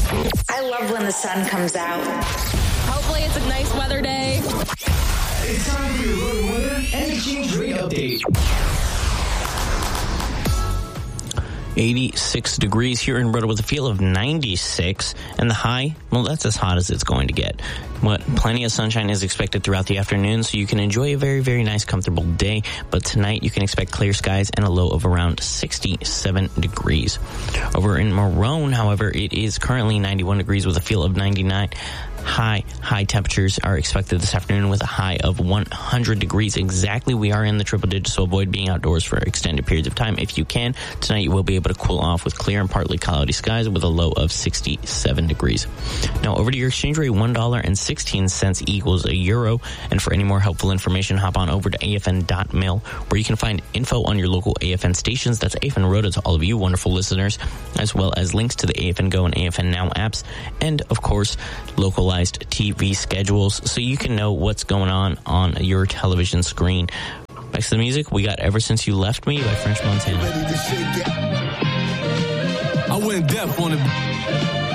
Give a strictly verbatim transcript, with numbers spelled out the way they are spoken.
I love when the sun comes out. Hopefully it's a nice weather day. It's time for your road weather and exchange rate update. eighty-six degrees here in Roto with a feel of ninety-six, and the high, well, that's as hot as it's going to get. What, plenty of sunshine is expected throughout the afternoon, so you can enjoy a very, very nice, comfortable day. But tonight, you can expect clear skies and a low of around sixty-seven degrees. Over in Marone, however, it is currently ninety-one degrees with a feel of ninety-nine. High, high temperatures are expected this afternoon with a high of one hundred degrees. Exactly, we are in the triple digits, so avoid being outdoors for extended periods of time if you can. Tonight, you will be able to cool off with clear and partly cloudy skies with a low of sixty-seven degrees. Now, over to your exchange rate, one dollar and sixteen cents equals a euro. And for any more helpful information, hop on over to A F N dot mil, where you can find info on your local A F N stations. That's A F N Roto to all of you wonderful listeners, as well as links to the A F N Go and A F N Now apps, and, of course, localized T V schedules, so you can know what's going on on your television screen. Back to the music, we got Ever Since You Left Me by French Montana. I went deaf on it.